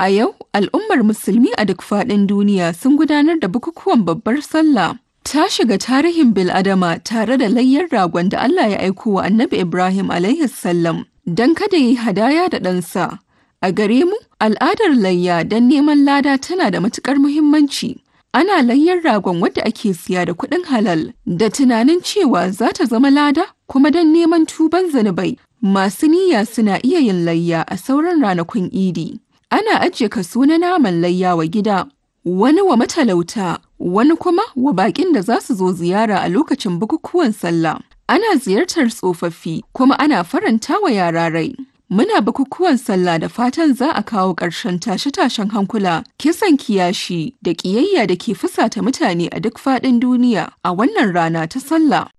A yau, al'ummar musulmi a duk faɗin duniya sun gudanar da bukukuwan babbar sallah. Ta shiga tarihin bil'adama tare da layyar ragon da Allah ya aiko wa Annabi Ibrahim alaihi salam don kada ya yi hadaya da ɗansa. A gare mu, al'adar layya don neman lada tana da matuƙar muhimmanci. Ana layyar ragon wadda ake siya da kuɗin halal da tunanin cewa za ta zama lada kuma don neman tuban zunubai. Masu niyya suna iya yin layya a sauran ranakun idi. Ana ajiye kaso na naman layya wa gida, wani wa matalauta, wani kuma wa baƙin da za su zo ziyara a lokacin bukukuwan sallah. Ana ziyartar tsofaffi kuma ana faranta wa yara rai. Muna bukukuwan sallah da fatan za a kawo ƙarshen tashe-tashen hankula, kisan kiyashi da ƙiyayya da ke fusata mutane a duk faɗin duniya a wannan rana ta sallah.